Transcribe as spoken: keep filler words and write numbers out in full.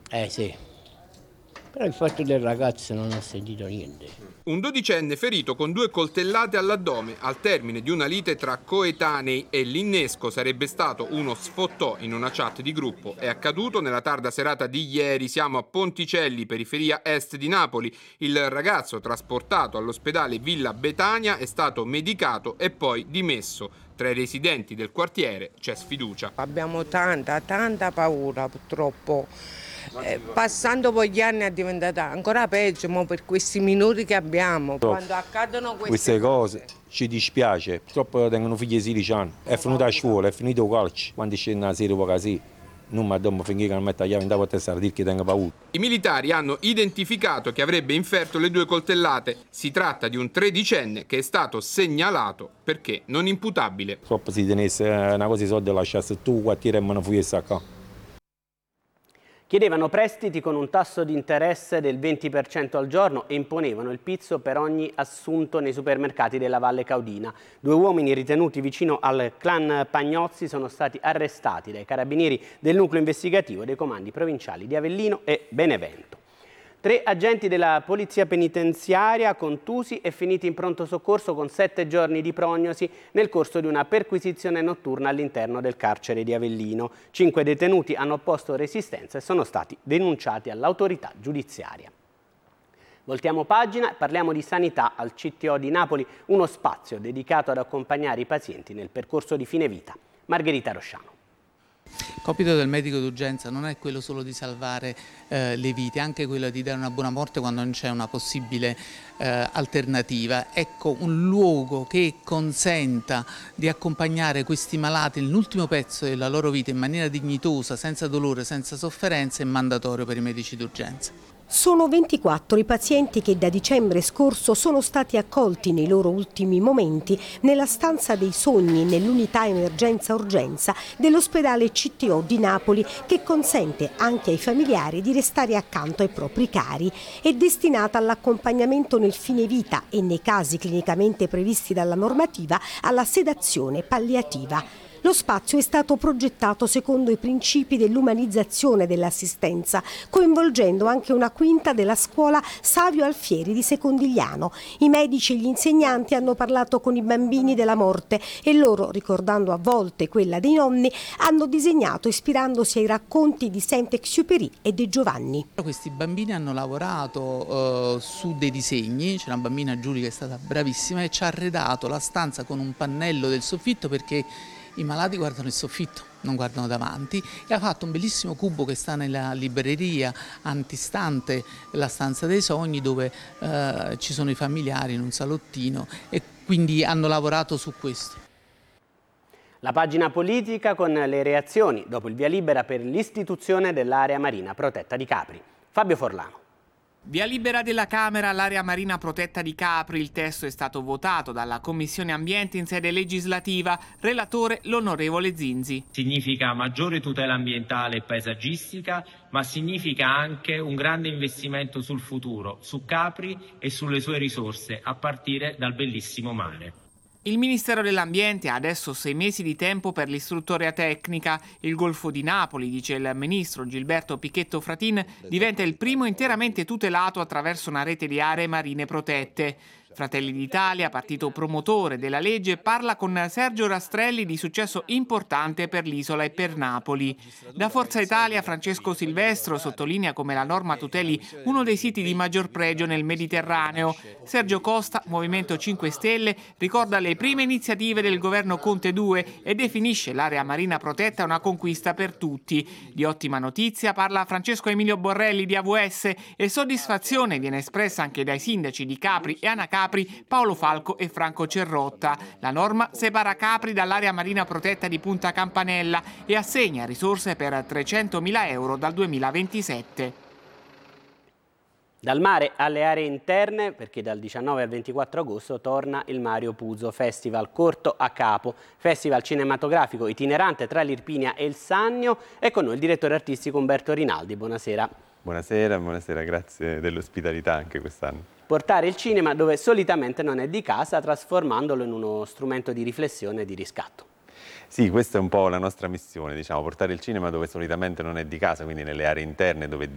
Eh sì, però il fatto del ragazzo non ho sentito niente. Un dodicenne ferito con due coltellate all'addome al termine di una lite tra coetanei e l'innesco sarebbe stato uno sfottò in una chat di gruppo. È accaduto nella tarda serata di ieri, siamo a Ponticelli, periferia est di Napoli. Il ragazzo trasportato all'ospedale Villa Betania è stato medicato e poi dimesso. Tra i residenti del quartiere c'è sfiducia. Abbiamo tanta, tanta paura purtroppo. Eh, passando poi gli anni è diventata ancora peggio mo per questi minori che abbiamo. Quando accadono queste, queste cose ci dispiace, purtroppo tengono figli di sedici anni, è finito a scuola, è finito il calcio, quando scende la sera così, non mi dobbiamo finire che non metta la chiave in da testa a dire che tenga paura. I militari hanno identificato che avrebbe inferto le due coltellate. Si tratta di un tredicenne che è stato segnalato perché non imputabile. Purtroppo si tenesse una cosa di soldi e lasciasse tu quartiere e me ne fuggisse qua. Chiedevano prestiti con un tasso di interesse del venti per cento al giorno e imponevano il pizzo per ogni assunto nei supermercati della Valle Caudina. Due uomini ritenuti vicino al clan Pagnozzi sono stati arrestati dai carabinieri del nucleo investigativo dei comandi provinciali di Avellino e Benevento. Tre agenti della polizia penitenziaria contusi e finiti in pronto soccorso con sette giorni di prognosi nel corso di una perquisizione notturna all'interno del carcere di Avellino. Cinque detenuti hanno opposto resistenza e sono stati denunciati all'autorità giudiziaria. Voltiamo pagina e parliamo di sanità al C T O di Napoli, uno spazio dedicato ad accompagnare i pazienti nel percorso di fine vita. Margherita Rosciano. Il compito del medico d'urgenza non è quello solo di salvare eh, le vite, è anche quello di dare una buona morte quando non c'è una possibile eh, alternativa. Ecco, un luogo che consenta di accompagnare questi malati nell'ultimo pezzo della loro vita in maniera dignitosa, senza dolore, senza sofferenza, è mandatorio per i medici d'urgenza. Sono ventiquattro i pazienti che da dicembre scorso sono stati accolti nei loro ultimi momenti nella stanza dei sogni nell'unità emergenza-urgenza dell'ospedale C T O di Napoli, che consente anche ai familiari di restare accanto ai propri cari. È destinata all'accompagnamento nel fine vita e, nei casi clinicamente previsti dalla normativa, alla sedazione palliativa. Lo spazio è stato progettato secondo i principi dell'umanizzazione dell'assistenza, coinvolgendo anche una quinta della scuola Savio Alfieri di Secondigliano. I medici e gli insegnanti hanno parlato con i bambini della morte e loro, ricordando a volte quella dei nonni, hanno disegnato ispirandosi ai racconti di Saint-Exupéry e De Giovanni. Questi bambini hanno lavorato uh, su dei disegni, c'è una bambina Giulia che è stata bravissima e ci ha arredato la stanza con un pannello del soffitto perché i malati guardano il soffitto, non guardano davanti, e ha fatto un bellissimo cubo che sta nella libreria antistante la stanza dei sogni, dove eh, ci sono i familiari in un salottino, e quindi hanno lavorato su questo. La pagina politica con le reazioni dopo il via libera per l'istituzione dell'area marina protetta di Capri. Fabio Forlano. Via libera della Camera all'area marina protetta di Capri. Il testo è stato votato dalla Commissione Ambiente in sede legislativa. Relatore l'onorevole Zinzi. Significa maggiore tutela ambientale e paesaggistica, ma significa anche un grande investimento sul futuro, su Capri e sulle sue risorse, a partire dal bellissimo mare. Il Ministero dell'Ambiente ha adesso sei mesi di tempo per l'istruttoria tecnica. Il Golfo di Napoli, dice il ministro Gilberto Pichetto Fratin, diventa il primo interamente tutelato attraverso una rete di aree marine protette. Fratelli d'Italia, partito promotore della legge, parla con Sergio Rastrelli di successo importante per l'isola e per Napoli. Da Forza Italia, Francesco Silvestro sottolinea come la norma tuteli uno dei siti di maggior pregio nel Mediterraneo. Sergio Costa, Movimento cinque Stelle, ricorda le prime iniziative del governo Conte due e definisce l'area marina protetta una conquista per tutti. Di ottima notizia parla Francesco Emilio Borrelli di A V S e soddisfazione viene espressa anche dai sindaci di Capri e Anacapri, Paolo Falco e Franco Cerrotta. La norma separa Capri dall'area marina protetta di Punta Campanella e assegna risorse per trecentomila euro dal duemilaventisette. Dal mare alle aree interne, perché dal diciannove al ventiquattro agosto torna il Mario Puzo Festival Corto a Capo, festival cinematografico itinerante tra l'Irpinia e il Sannio. E con noi il direttore artistico Umberto Rinaldi. Buonasera. Buonasera, buonasera, grazie dell'ospitalità anche quest'anno. Portare il cinema dove solitamente non è di casa, trasformandolo in uno strumento di riflessione e di riscatto. Sì, questa è un po' la nostra missione, diciamo, portare il cinema dove solitamente non è di casa, quindi nelle aree interne dove